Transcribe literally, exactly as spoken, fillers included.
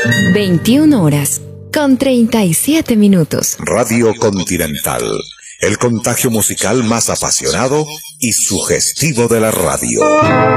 veintiuna horas con treinta y siete minutos. Radio Continental, el contagio musical más apasionado y sugestivo de la radio.